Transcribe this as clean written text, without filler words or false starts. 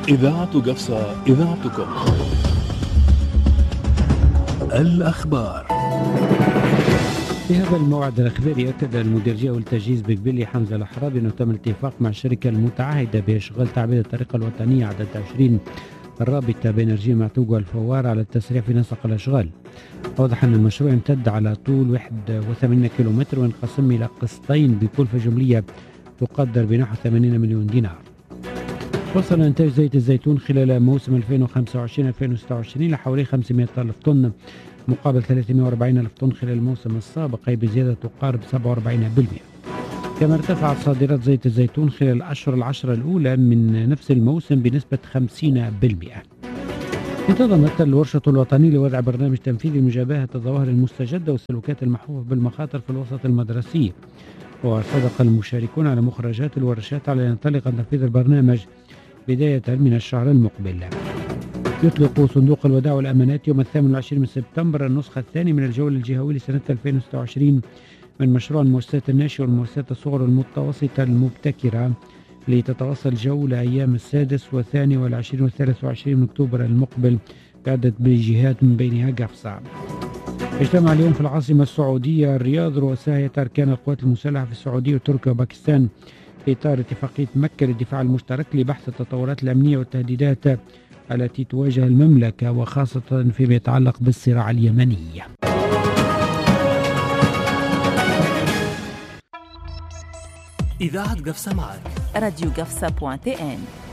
إذاعة قفصة، إذاعتكم. الأخبار. في هذا الموعد الإخباري أكد المدير الجوي والتجهيز بقبيلي حمزة الأحرابي أنه تم الاتفاق مع الشركة المتعهدة بإشغال تعبئة الطريقة الوطنية عدد 20 الرابطة بين رجيم معتوق والفوار على التسريع في نسق الأشغال. أوضح أن المشروع يمتد على طول 81 كيلومتر وينقسم إلى قسطين بكلفة جملية تقدر بنحو 80 مليون دينار. وصل إنتاج زيت الزيتون خلال موسم 2025-2026 لحوالي 500 ألف طن مقابل 340 ألف طن خلال الموسم السابق، أي بزيادة تقارب 47%. كما ارتفعت صادرات زيت الزيتون خلال الأشهر العشرة الأولى من نفس الموسم بنسبة 50%. انتظمت الورشة الوطنية لوضع برنامج تنفيذي لمجابهة الظواهر المستجدة والسلوكات المحفوفة بالمخاطر في الوسط المدرسي، وصدق المشاركون على مخرجات الورشات على أن ينطلق تنفيذ البرنامج بداية من الشهر المقبل. يطلق صندوق الودائع والأمانات يوم 28 من سبتمبر النسخة الثانية من الجولة الجهوية لسنة 2026 من مشروع المؤسسات الناشئة والمؤسسات الصغرى المتوسطة المبتكرة، لتتواصل الجولة أيام 6 و2 و20 و23 من أكتوبر المقبل بعدة جهات من بينها قفصة. اجتمع اليوم في العاصمة السعودية الرياض رؤساء أركان القوات المسلحة في السعودية وتركيا وباكستان في إطار اتفاقية مكة للدفاع المشترك لبحث التطورات الأمنية والتهديدات التي تواجه المملكة، وخاصة فيما يتعلق بالصراع اليمني. إذاعة قفصة معك. راديو قفصة.tn.